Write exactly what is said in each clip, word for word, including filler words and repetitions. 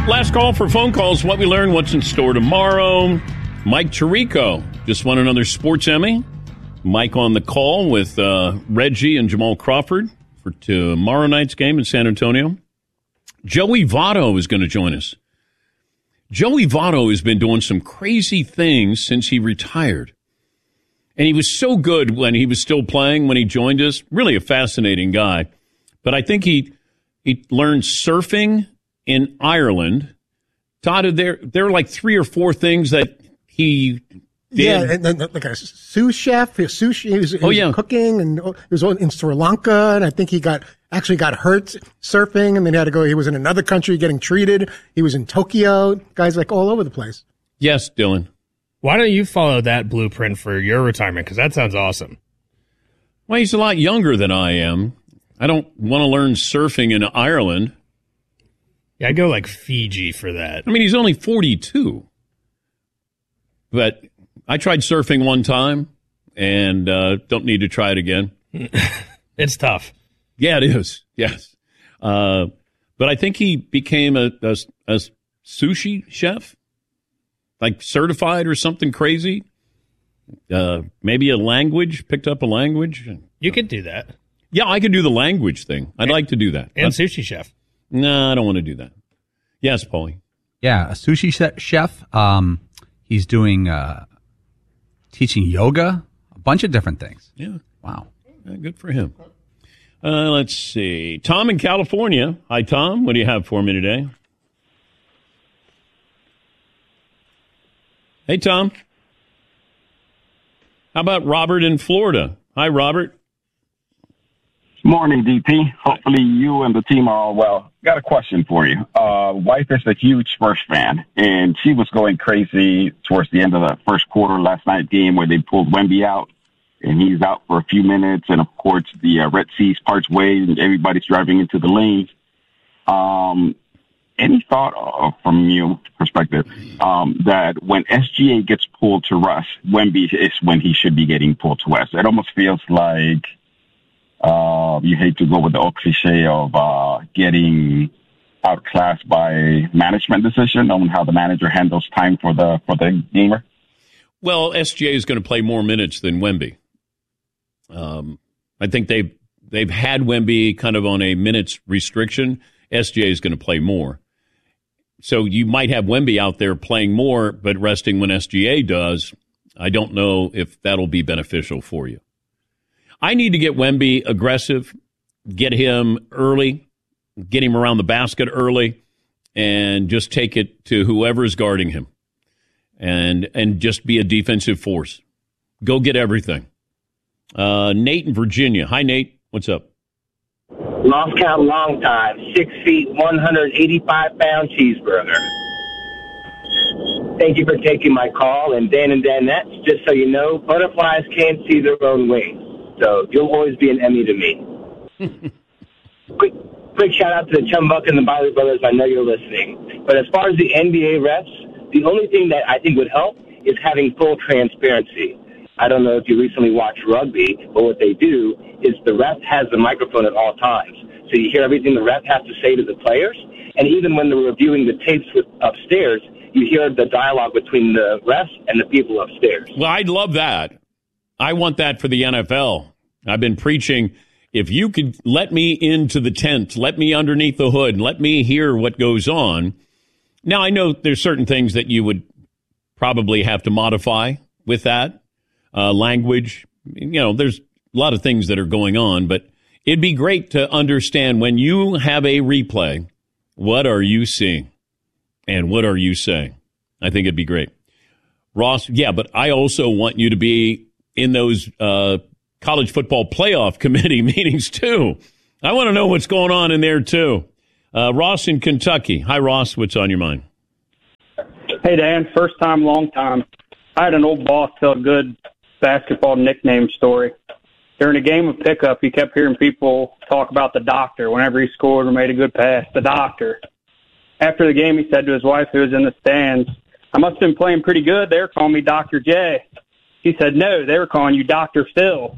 Last call for phone calls. What we learned, what's in store tomorrow. Mike Tirico just won another Sports Emmy. Mike on the call with uh, Reggie and Jamal Crawford for tomorrow night's game in San Antonio. Joey Votto is going to join us. Joey Votto has been doing some crazy things since he retired. And he was so good when he was still playing, when he joined us. Really a fascinating guy. But I think he he learned surfing in Ireland. Todd, there there are like three or four things that he did. Yeah, and then like a sous chef, a sushi. He was, he oh, was yeah. cooking, and he was in Sri Lanka, and I think he got actually got hurt surfing, and then he had to go. He was in another country getting treated. He was in Tokyo. Guys like all over the place. Yes, Dylan. Why don't you follow that blueprint for your retirement? Because that sounds awesome. Well, he's a lot younger than I am. I don't want to learn surfing in Ireland. Yeah, I'd go like Fiji for that. I mean, he's only forty-two. But I tried surfing one time and uh, don't need to try it again. It's tough. Yeah, it is. Yes. Uh, but I think he became a, a, a sushi chef, like certified or something crazy. Uh, maybe a language, picked up a language. You could do that. Yeah, I could do the language thing. I'd and, like to do that. And but, sushi chef. No, I don't want to do that. Yes, Paulie. Yeah, a sushi chef. Um, he's doing uh, teaching yoga, a bunch of different things. Yeah. Wow. Yeah, good for him. Uh, let's see. Tom in California. Hi, Tom. What do you have for me today? Hey, Tom. How about Robert in Florida? Hi, Robert. Morning, D P. Hopefully you and the team are all well. Got a question for you. Uh, wife is a huge Spurs fan, and she was going crazy towards the end of the first quarter last night game where they pulled Wemby out, and he's out for a few minutes, and of course the uh, Red Seas parts way, and everybody's driving into the lanes. Um, any thought uh, from your perspective um, that when S G A gets pulled to Russ, Wemby is when he should be getting pulled to West? It almost feels like Uh, you hate to go with the old cliche of uh, getting outclassed by management decision on how the manager handles time for the for the gamer. Well, S G A is going to play more minutes than Wemby. Um, I think they've they've had Wemby kind of on a minutes restriction. S G A is going to play more, so you might have Wemby out there playing more, but resting when S G A does. I don't know if that'll be beneficial for you. I need to get Wemby aggressive, get him early, get him around the basket early, and just take it to whoever is guarding him, and and just be a defensive force. Go get everything. Uh, Nate in Virginia. Hi, Nate. What's up? Lost count long time. Six feet, one hundred eighty-five pound cheeseburger. Thank you for taking my call. And Dan and Danettes, just so you know, butterflies can't see their own wings. So you'll always be an Emmy to me. quick quick shout out to the Chumbuck and the Biley brothers. I know you're listening. But as far as the N B A refs, the only thing that I think would help is having full transparency. I don't know if you recently watched rugby, but what they do is the ref has the microphone at all times. So you hear everything the ref has to say to the players. And even when they're reviewing the tapes with upstairs, you hear the dialogue between the refs and the people upstairs. Well, I'd love that. I want that for the N F L. I've been preaching, if you could let me into the tent, let me underneath the hood, let me hear what goes on. Now, I know there's certain things that you would probably have to modify with that. Uh, language, you know, there's a lot of things that are going on, but it'd be great to understand when you have a replay, what are you seeing and what are you saying? I think it'd be great. Ross, yeah, but I also want you to be in those uh, college football playoff committee meetings, too. I want to know what's going on in there, too. Uh, Ross in Kentucky. Hi, Ross. What's on your mind? Hey, Dan. First time, long time. I had an old boss tell a good basketball nickname story. During a game of pickup, he kept hearing people talk about the doctor whenever he scored or made a good pass, the doctor. After the game, he said to his wife who was in the stands, I must have been playing pretty good. They were calling me Doctor J. He said, no, they were calling you Doctor Phil.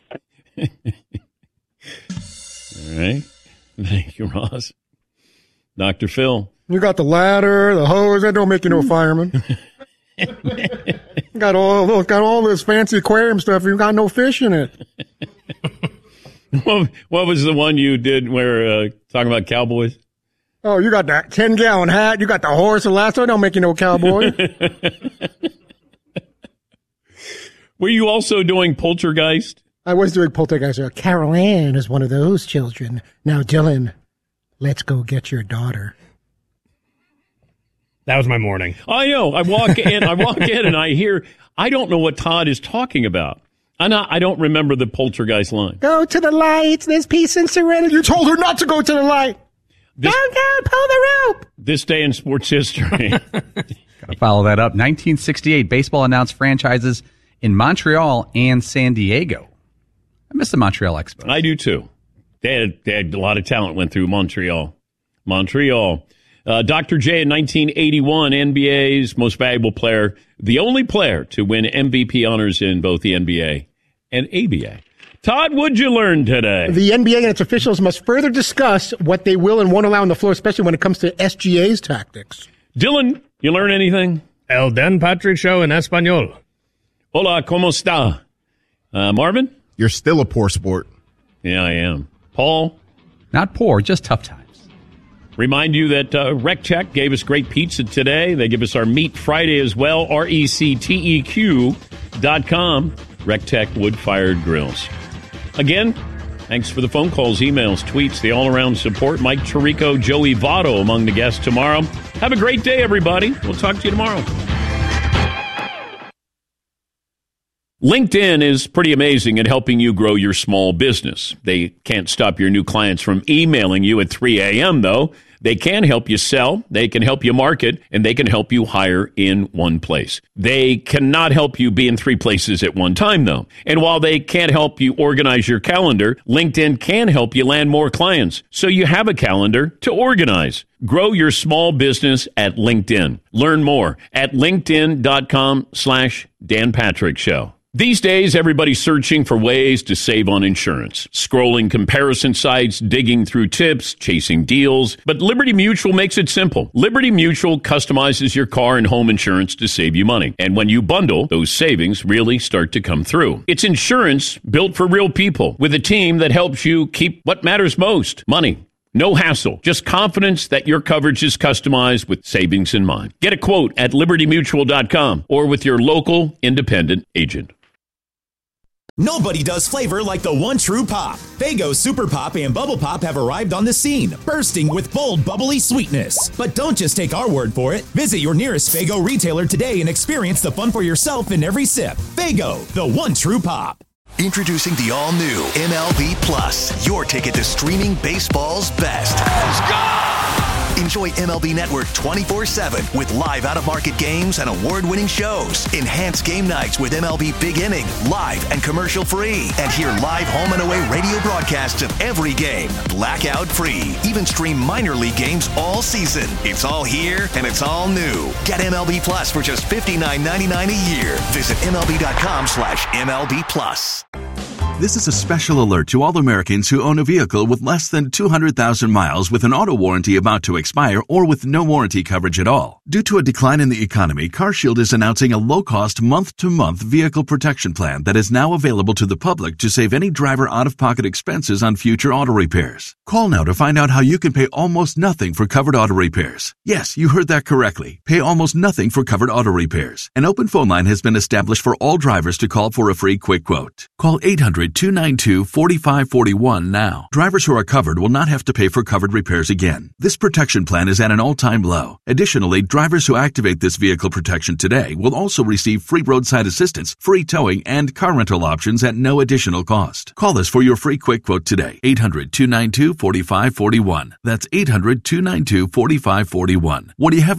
All right. Thank you, Ross. Doctor Phil. You got the ladder, the hose. That don't make you no fireman. got all got all this fancy aquarium stuff. You got no fish in it. what, what was the one you did where uh, talking about cowboys? Oh, you got that ten gallon hat. You got the horse and lasso. Don't make you no cowboy. Were you also doing Poltergeist? I was doing Poltergeist. Carol Ann is one of those children. Now, Dylan, let's go get your daughter. That was my morning. I know. I walk in. I walk in, and I hear. I don't know what Todd is talking about. I not. I don't remember the Poltergeist line. Go to the light. There's peace and serenity. You told her not to go to the light. This, Don't go. Pull the rope. This day in sports history. Gotta follow that up. nineteen sixty-eight, baseball announced franchises in Montreal and San Diego. I miss the Montreal Expos. I do too. They had, they had a lot of talent went through Montreal. Montreal. Uh, Doctor J in nineteen eighty-one, N B A's most valuable player, the only player to win M V P honors in both the N B A and A B A. Todd, what'd you learn today? The N B A and its officials must further discuss what they will and won't allow on the floor, especially when it comes to S G A's tactics. Dylan, you learn anything? El Dan Patrick Show in Espanol. Hola, ¿cómo está? Uh, Marvin? You're still a poor sport. Yeah, I am. Paul? Not poor, just tough times. Remind you that uh, RecTech gave us great pizza today. They give us our Meat Friday as well. R E C T E Q dot com. RecTech wood-fired grills. Again, thanks for the phone calls, emails, tweets, the all-around support. Mike Tirico, Joey Votto among the guests tomorrow. Have a great day, everybody. We'll talk to you tomorrow. LinkedIn is pretty amazing at helping you grow your small business. They can't stop your new clients from emailing you at three a.m., though. They can help you sell, they can help you market, and they can help you hire in one place. They cannot help you be in three places at one time, though. And while they can't help you organize your calendar, LinkedIn can help you land more clients, so you have a calendar to organize. Grow your small business at LinkedIn. Learn more at linkedin.com slash Dan Patrick Show. These days, everybody's searching for ways to save on insurance. Scrolling comparison sites, digging through tips, chasing deals. But Liberty Mutual makes it simple. Liberty Mutual customizes your car and home insurance to save you money. And when you bundle, those savings really start to come through. It's insurance built for real people with a team that helps you keep what matters most, money. No hassle, just confidence that your coverage is customized with savings in mind. Get a quote at liberty mutual dot com or with your local independent agent. Nobody does flavor like the one true pop. Faygo Super Pop and Bubble Pop have arrived on the scene, bursting with bold, bubbly sweetness. But don't just take our word for it. Visit your nearest Faygo retailer today and experience the fun for yourself in every sip. Faygo, the one true pop. Introducing the all-new M L B Plus, your ticket to streaming baseball's best. Let's go! Enjoy M L B Network twenty-four seven with live out-of-market games and award-winning shows. Enhance game nights with M L B Big Inning, live and commercial-free. And hear live home and away radio broadcasts of every game, blackout-free. Even stream minor league games all season. It's all here, and it's all new. Get M L B Plus for just fifty-nine ninety-nine a year. Visit MLB.com slash MLB Plus. This is a special alert to all Americans who own a vehicle with less than two hundred thousand miles with an auto warranty about to expire or with no warranty coverage at all. Due to a decline in the economy, CarShield is announcing a low-cost month-to-month vehicle protection plan that is now available to the public to save any driver out-of-pocket expenses on future auto repairs. Call now to find out how you can pay almost nothing for covered auto repairs. Yes, you heard that correctly. Pay almost nothing for covered auto repairs. An open phone line has been established for all drivers to call for a free quick quote. Call eight hundred, two nine two, four five four one now. Drivers who are covered will not have to pay for covered repairs again. This protection plan is at an all-time low. Additionally, drivers who activate this vehicle protection today will also receive free roadside assistance, free towing, and car rental options at no additional cost. Call us for your free quick quote today. eight hundred, two nine two, four five four one. That's eight hundred, two nine two, four five four one. What do you have